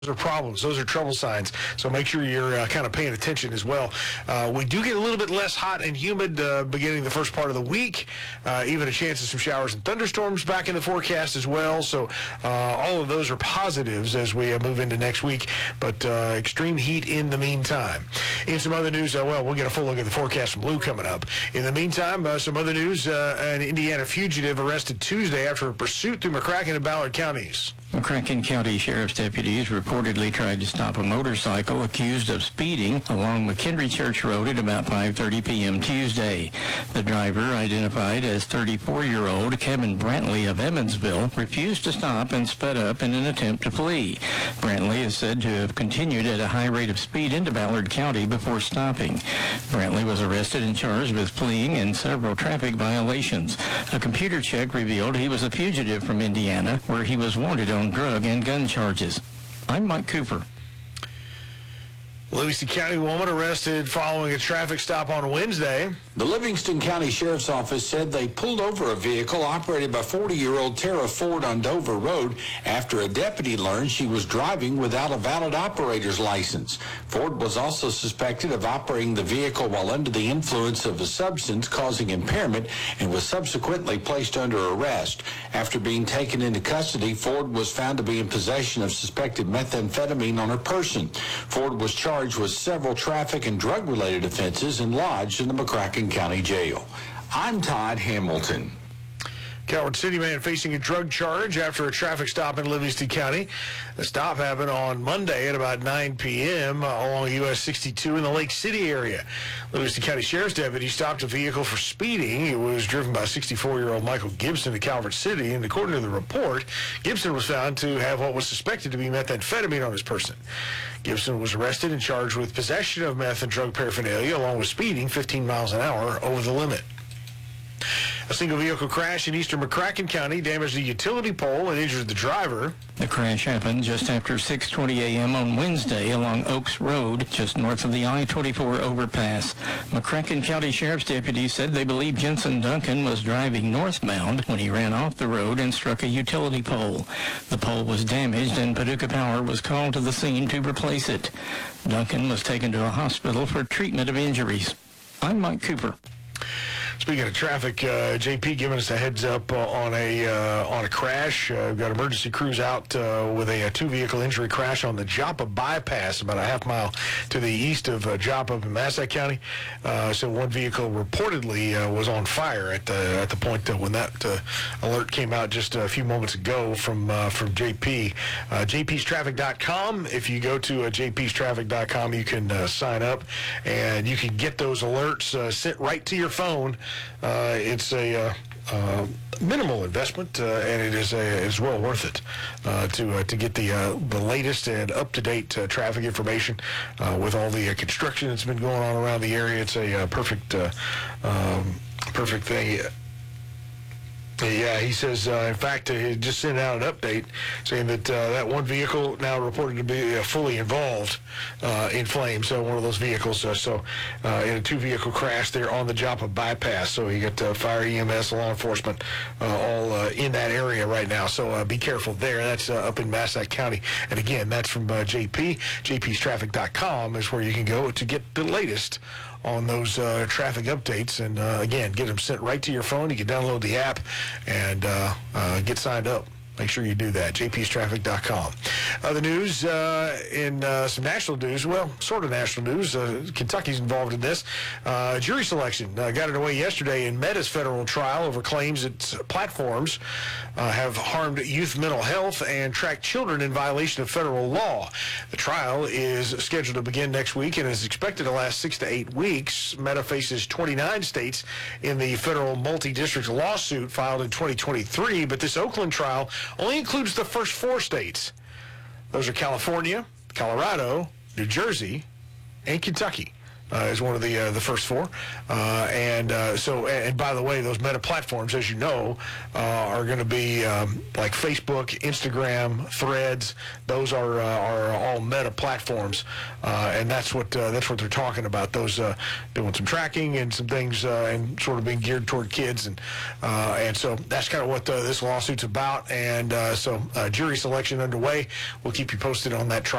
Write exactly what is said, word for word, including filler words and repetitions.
are problems. Those are trouble signs. So make sure you're uh, kind of paying attention as well. Uh, we do get a little bit less hot and humid uh, beginning the first part of the week. Uh, even a chance of some showers and thunderstorms back in the forecast as well. So uh, all of those are positives as we uh, move into next week. But uh, extreme heat in the meantime. In some other news, uh, well, we'll get a full look at the forecast from Lou coming up. In the meantime, uh, some other news. Uh, an Indiana fugitive arrested Tuesday after a pursuit through McCracken and Ballard counties. McCracken County Sheriff's deputies reportedly tried to stop a motorcycle accused of speeding along McKendree Church Road at about five thirty p.m. Tuesday. The driver, identified as thirty-four-year-old Kevin Brantley of Evansville, refused to stop and sped up in an attempt to flee. Brantley is said to have continued at a high rate of speed into Ballard County before stopping. Brantley was arrested and charged with fleeing and several traffic violations. A computer check revealed he was a fugitive from Indiana, where he was wanted on drug and gun charges. I'm Mike Cooper. Livingston County woman arrested following a traffic stop on Wednesday. The Livingston County Sheriff's Office said they pulled over a vehicle operated by forty-year-old Tara Ford on Dover Road after a deputy learned she was driving without a valid operator's license. Ford was also suspected of operating the vehicle while under the influence of a substance causing impairment and was subsequently placed under arrest. After being taken into custody, Ford was found to be in possession of suspected methamphetamine on her person. Ford was charged with several traffic and drug-related offenses and lodged in the McCracken County Jail. I'm Todd Hamilton. Calvert City man facing a drug charge after a traffic stop in Livingston County. The stop happened on Monday at about nine p.m. along U S sixty-two in the Lake City area. Livingston County Sheriff's deputy stopped a vehicle for speeding. It was driven by sixty-four-year-old Michael Gibson to Calvert City, and according to the report, Gibson was found to have what was suspected to be methamphetamine on his person. Gibson was arrested and charged with possession of meth and drug paraphernalia along with speeding fifteen miles an hour over the limit. A single vehicle crash in eastern McCracken County damaged a utility pole and injured the driver. The crash happened just after six twenty a.m. on Wednesday along Oaks Road, just north of the I twenty-four overpass. McCracken County Sheriff's deputies said they believe Jensen Duncan was driving northbound when he ran off the road and struck a utility pole. The pole was damaged and Paducah Power was called to the scene to replace it. Duncan was taken to a hospital for treatment of injuries. I'm Mike Cooper. Speaking of traffic, uh, J P giving us a heads up uh, on a uh, on a crash. Uh, we've got emergency crews out uh, with a, a two-vehicle injury crash on the Joppa bypass, about a half mile to the east of uh, Joppa in Massac County. Uh, so one vehicle reportedly uh, was on fire at the at the point uh, when that uh, alert came out just a few moments ago from uh, from J P. Uh, J P's traffic dot com. If you go to uh, J P's traffic dot com, you can uh, sign up and you can get those alerts uh, sent right to your phone. Uh, it's a uh, uh, minimal investment, uh, and it is a, is well worth it uh, to uh, to get the uh, the latest and up to date uh, traffic information uh, with all the uh, construction that's been going on around the area. It's a uh, perfect uh, um, perfect thing. Yeah, he says, uh, in fact, uh, he just sent out an update saying that uh, that one vehicle now reported to be uh, fully involved uh, in flames, uh, one of those vehicles. Uh, so uh, in a two-vehicle crash there on the Joppa bypass. So you get uh, fire, E M S, law enforcement uh, all uh, in that area right now. So uh, be careful there. That's uh, up in Massac County. And again, that's from uh, J P. J P's traffic dot com is where you can go to get the latest on those uh, traffic updates. And uh, again, get them sent right to your phone. You can download the app and uh, uh, get signed up. Make sure you do that. J P's traffic dot com. Other news uh, in uh, some national news, well, sort of national news. Uh, Kentucky's involved in this. Uh, jury selection uh, got underway yesterday in Meta's federal trial over claims that platforms uh, have harmed youth mental health and tracked children in violation of federal law. The trial is scheduled to begin next week and is expected to last six to eight weeks. Meta faces twenty-nine states in the federal multi-district lawsuit filed in twenty twenty-three, but this Oakland trial only includes the first four states. Those are California, Colorado, New Jersey, and Kentucky. uh, is one of the uh, the first four. Uh, and uh, so, and by the way, those Meta platforms, as you know, uh, are going to be um, like Facebook, Instagram, Threads. Those are uh, are all Meta platforms, uh, and that's what uh, that's what they're talking about. Those uh, doing some tracking and some things, uh, and sort of being geared toward kids, and uh, and so that's kind of what uh, this lawsuit's about. And uh, so, uh, jury selection underway. We'll keep you posted on that trial.